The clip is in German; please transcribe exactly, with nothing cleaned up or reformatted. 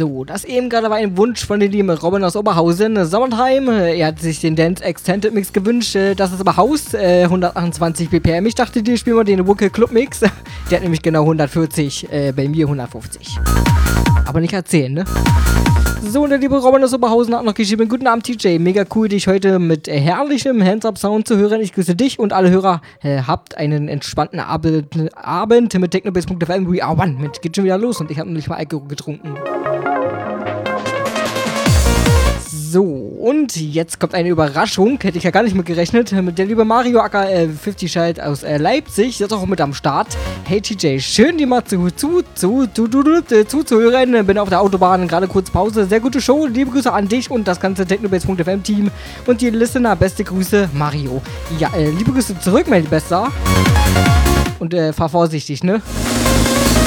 So, das eben gerade war ein Wunsch von dem lieben Robin aus Oberhausen, Sommertime. Er hat sich den Dance Extended Mix gewünscht. Das ist aber Haus, äh, hundertachtundzwanzig B P M. Ich dachte, die spielen wir den Wookie Club Mix. Der hat nämlich genau hundertvierzig, äh, bei mir hundertfünfzig. Aber nicht erzählen, ne? So, und der liebe Robin aus Oberhausen hat noch geschrieben: Guten Abend, T J. Mega cool, dich heute mit äh, herrlichem Hands-Up-Sound zu hören. Ich grüße dich und alle Hörer. Äh, habt einen entspannten Abend, Abend mit technobase punkt f m. We are one. Mit geht schon wieder los und ich habe noch nicht mal Alkohol getrunken. So, und jetzt kommt eine Überraschung, hätte ich ja gar nicht mit gerechnet. Mit der liebe Mario aka äh, fünfzig Child aus äh, Leipzig, ist auch mit am Start. Hey T J, schön dir mal zu, zu, zu, zu, zu, zu, zuzuhören. Bin auf der Autobahn, gerade kurz Pause. Sehr gute Show, liebe Grüße an dich und das ganze technobase punkt f m Team und die Listener. Beste Grüße, Mario. Ja, äh, liebe Grüße zurück, mein Bester. Und äh, fahr vorsichtig, ne?